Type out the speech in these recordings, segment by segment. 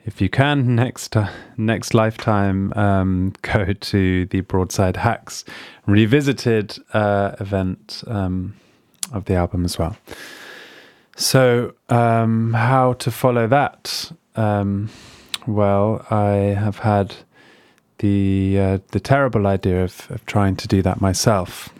if you can, next lifetime, go to the Broadside Hacks Revisited event of the album as well. So how to follow that? Well, I have had the terrible idea of trying to do that myself,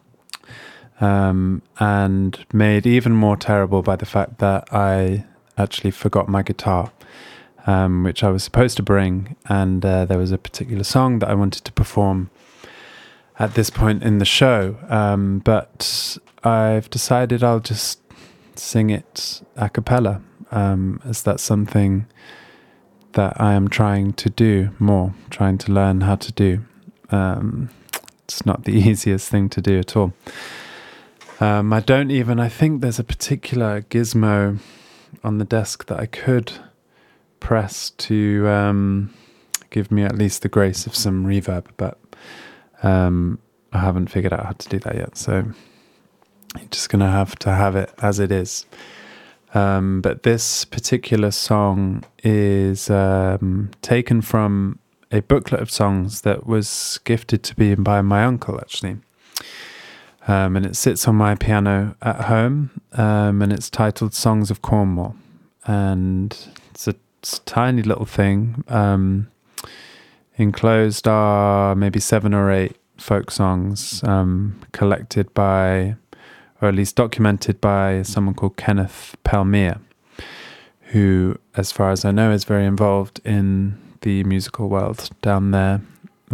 and made even more terrible by the fact that I actually forgot my guitar, which I was supposed to bring, and there was a particular song that I wanted to perform at this point in the show, but I've decided I'll just sing it a cappella, as that's something that I am trying to do more, trying to learn how to do. It's not the easiest thing to do at all. I think there's a particular gizmo on the desk that I could press to give me at least the grace of some reverb, but I haven't figured out how to do that yet, so you're just going to have it as it is. But this particular song is taken from a booklet of songs that was gifted to me by my uncle, actually. And it sits on my piano at home, and it's titled Songs of Cornwall. And it's a tiny little thing. Enclosed are maybe 7 or 8 folk songs collected by, or at least documented by, someone called Kenneth Palmier, who, as far as I know, is very involved in the musical world down there,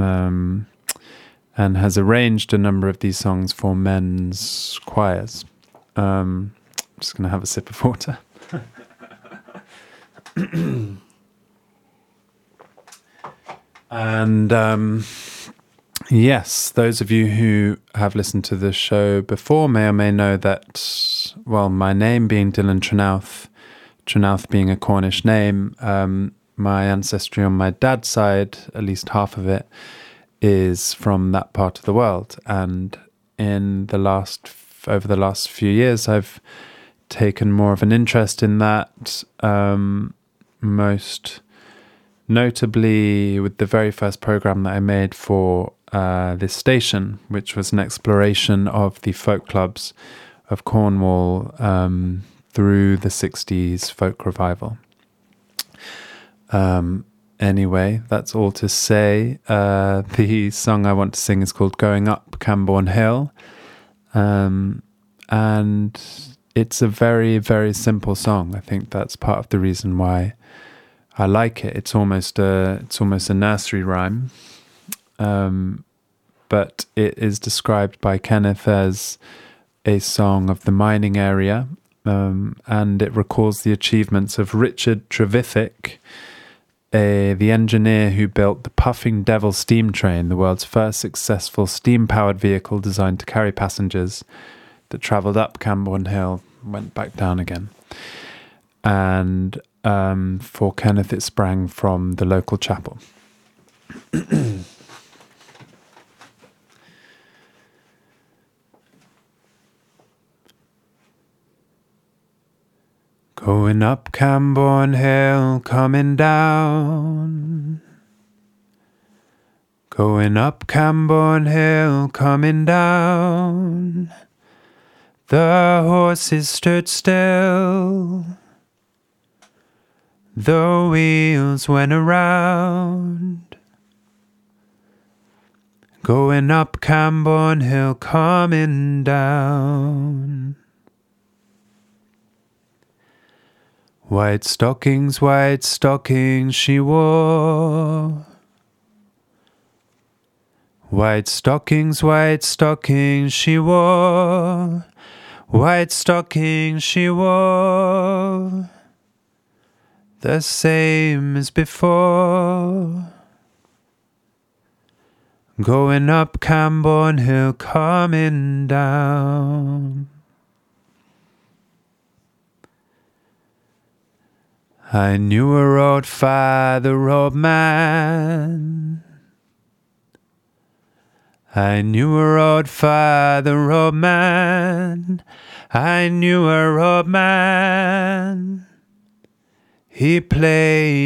and has arranged a number of these songs for men's choirs. I'm just going to have a sip of water. And yes, those of you who have listened to the show before may or may know that, well, my name being Dylan Trenouth being a Cornish name, my ancestry on my dad's side, at least half of it, is from that part of the world. And over the last few years, I've taken more of an interest in that, most notably with the very first program that I made for this station, which was an exploration of the folk clubs of Cornwall through the 60s folk revival. Anyway, that's all to say. The song I want to sing is called Going Up Camborne Hill, and it's a very, very simple song. I think that's part of the reason why I like it. It's almost a nursery rhyme, but it is described by Kenneth as a song of the mining area, and it recalls the achievements of Richard Trevithick, the engineer who built the Puffing Devil steam train, the world's first successful steam-powered vehicle designed to carry passengers that travelled up Camborne Hill, went back down again. And for Kenneth, it sprang from the local chapel. Going up Camborne Hill, coming down. Going up Camborne Hill, coming down. The horses stood still. The wheels went around. Going up Camborne Hill, coming down. White stockings she wore. White stockings she wore. White stockings she wore. The same as before. Going up Camborne Hill, coming down. I knew her old father, old man. I knew her old father, old man. I knew her old man. He played